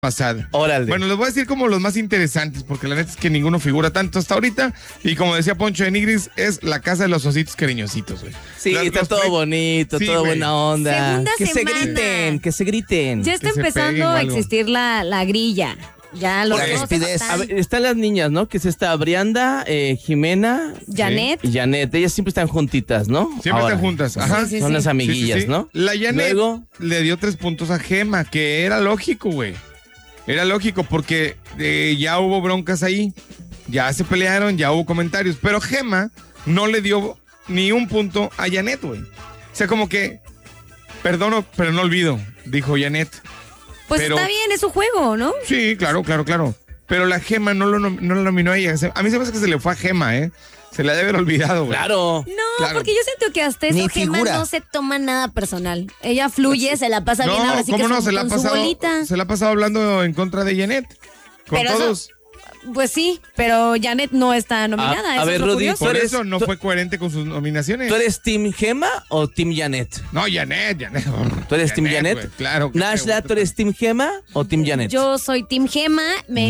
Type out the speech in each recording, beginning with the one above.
Masad. Órale. Bueno, les voy a decir como los más interesantes, porque la neta es que ninguno figura tanto hasta ahorita. Y como decía Poncho de Nigris, es la casa de los ositos cariñositos, güey. Sí, está todo bonito, sí, todo güey. buena onda. Segunda que semana. que se griten. Ya está Que se empezando peguen o a algo. existir la grilla. Ya los La dos despidez. A ver, están las niñas, ¿no? Que es esta Brianda, Jimena Janet. y Janet. Ellas siempre están juntitas, ¿no? Siempre Ahora, están juntas. Ajá. Sí, sí, Son sí. las amiguillas, Sí, sí, sí. ¿no? La Janet Luego, le dio 3 puntos a Gema, que era lógico, güey. Era lógico porque ya hubo broncas ahí, ya se pelearon, ya hubo comentarios, pero Gema no le dio ni un punto a Janet, güey. O sea, como que, perdono, pero no olvido, dijo Janet. Pues pero- está bien, es su juego, ¿no? Sí, claro. Pero la Gema no lo nominó a ella. A mí se me hace que se le fue a Gema, ¿eh? Se la debe haber olvidado, güey. claro. No, Claro. porque yo siento que hasta eso Ni Gema figura. no se toma nada personal. Ella fluye, se la pasa bien, ahora sí ¿cómo que no? con su bolita. Se la ha pasado hablando en contra de Janet. Con Pero eso- todos. Pues sí, pero Janet no está nominada. A eso ver, es lo Rudy, curioso. Por Tú eres- eso no tú- fue coherente con sus nominaciones. ¿Tú eres Team Gema o Team Janet? No, Janet. ¿Tú eres Team Janet? güey, claro. Nashla, ¿tú eres Team Gema o Team Janet? Yo soy Team Gema.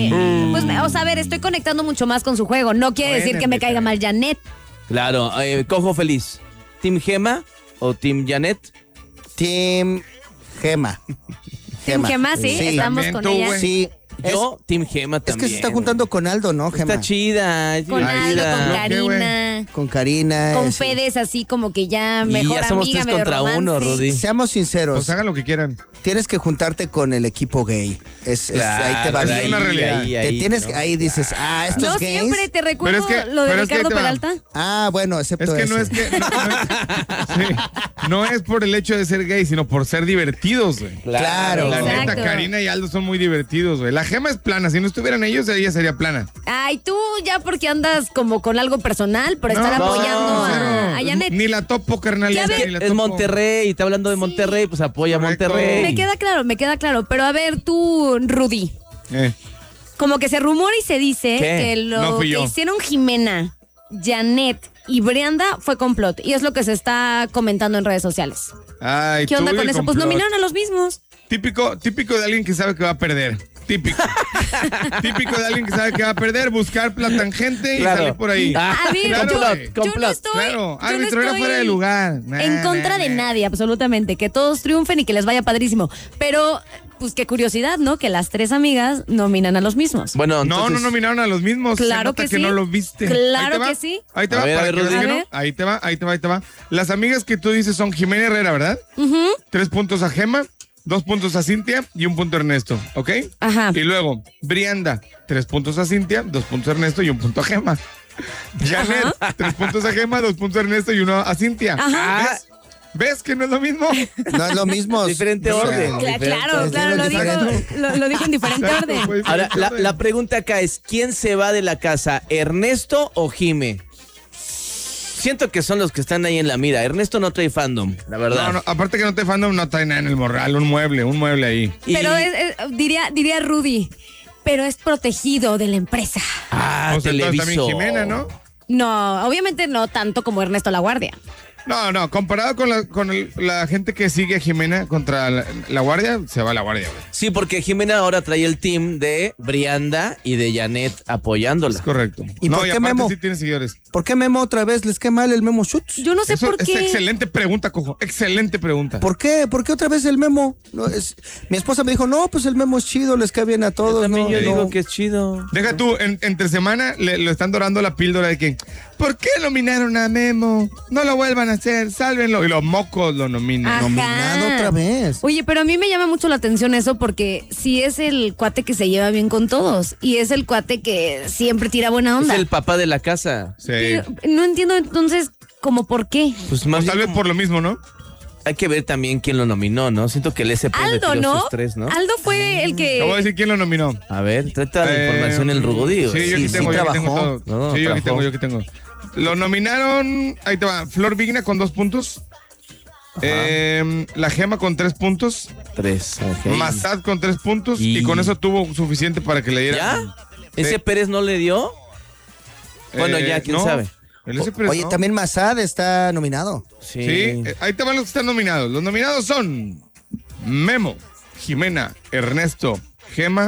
O sea, a ver, estoy conectando mucho más con su juego. No quiere decir que me caiga mal Janet. Claro, Cojo Feliz. ¿Team Gema o Team Janet? Team Gema. Team Gema, sí, estamos También con tú, ella. güey. Sí. Yo, Team Gema Es también. que se está juntando con Aldo, ¿no, Gema? Está chida. es Con Aldo, divertida. con ¿Qué, güey? Karina, Con Karina. con sí. Fede es así como que ya Y mejor ya somos amiga, 3 medio contra romance. 1, Rudy. Seamos sinceros, Pues hagan lo que quieran. tienes que juntarte con el equipo gay. Ahí te va es bien. una realidad. Te tienes, ¿no? ahí dices, estos No gays. siempre te recuerdo Pero es que- lo de pero es que ahí Ricardo te va. Peralta. Bueno, excepto Es que no ese. es que. Sí, no es por el hecho de ser gay, sino por ser divertidos, güey. Claro. La Exacto. neta, Karina y Aldo son muy divertidos, güey. La Gema es plana. Si no estuvieran ellos, ella sería plana. Ay, tú ya porque andas como con algo personal por estar No, apoyando cero. a Janet. Ni la topo, carnal. Ya ve- ni la Es topo. Monterrey, está hablando de Monterrey, pues apoya a Correcto. Monterrey. Me queda claro. Pero a ver, tú, Rudy. Como que se rumora y se dice ¿Qué? que lo No fui que yo. hicieron Jimena, Janet y Brianda fue complot. Y es lo que se está comentando en redes sociales. Ay, ¿Qué onda tú y con el eso? Pues complot. nominaron a los mismos. Típico de alguien que sabe que va a perder. Típico. Típico de alguien que sabe que va a perder, buscar la tangente y Claro. salir por ahí. Ah, A ver, claro, güey. yo no complot. estoy, Claro, yo no árbitro era estoy fuera de lugar. en contra de nadie, absolutamente. Que todos triunfen y que les vaya padrísimo. Pero, pues qué curiosidad, ¿no? Que las 3 amigas nominan a los mismos. Bueno, No entonces, nominaron a los mismos. Se Claro nota que que sí. no lo viste. Claro Ahí te va. que sí. Ahí te A va, ver, para a ver, que veas Rudy. que A no. ver. Ahí te va. Las amigas que tú dices son Jimena Herrera, ¿verdad? 3 puntos a Gema, 2 puntos a Cintia y 1 punto a Ernesto, ¿ok? Ajá. Y luego, Brianda, 3 puntos a Cintia, 2 puntos a Ernesto y 1 punto a Gema. Janet, 3 puntos a Gema, 2 puntos a Ernesto y 1 a Cintia. Ajá. ¿Ves? ¿Ves que no es lo mismo? No es lo mismo. Diferente O sea, orden. Claro, Es lo diferente. dijo en diferente Exacto, orden. pues. Ahora, la pregunta acá es, ¿quién se va de la casa, Ernesto o Jime? Siento que son los que están ahí en la mira. Ernesto no trae fandom, la verdad. No, aparte que no te fandom, no trae nada en el morral, un mueble ahí. Y- Pero diría Rudy, pero es protegido de la empresa. Ah, Pues entonces Televiso. también Jimena, ¿no? No, obviamente no tanto como Ernesto La Guardia. No, comparado con la gente que sigue a Jimena contra la Guardia, se va la Guardia, güey. Sí, porque Jimena ahora trae el team de Brianda y de Janet apoyándola. Es correcto. ¿Y por qué aparte Memo? sí tiene seguidores. ¿Por qué Memo otra vez les queda mal el Memo Schutz? Yo no sé Eso por es qué. excelente pregunta, Cojo. Excelente pregunta. ¿Por qué? ¿Por qué otra vez el Memo? Mi esposa me dijo, no, pues el Memo es chido, les cae bien a todos. También no, yo no. digo que es chido. Deja tú, entre semana lo están dorando la píldora de que ¿por qué nominaron a Memo? No lo vuelvan a hacer, sálvenlo. Y los mocos lo nominan. Ajá. Nominado otra vez. Oye, pero a mí me llama mucho la atención eso porque sí es el cuate que se lleva bien con todos y es el cuate que siempre tira buena Es onda. el papá de la casa. Sí. Pero no entiendo entonces como por qué. Pues más Pues tal bien vez por lo mismo, ¿no? hay que ver también quién lo nominó, ¿no? Siento que el SP Aldo, retiró ¿no? sus 3, ¿no? Aldo fue el Te voy a que... decir quién lo nominó. A ver, trata la información el Rudy. Sí, yo aquí Sí, tengo, sí yo aquí tengo trabajó. todo. No, Sí, yo aquí trabajó. tengo. Lo nominaron, ahí te va, Flor Vigna con 2 puntos. La Gema con 3 puntos. 3. Masad con 3 puntos. Y- Y con eso tuvo suficiente para que le dieran. ¿Ya? ¿Ese Pérez no le dio? Bueno, ya, quién no. sabe. El S. Pérez Oye, no. también Masad está nominado. Sí. Sí, ahí te van los que están nominados. Los nominados son Memo, Jimena, Ernesto, Gema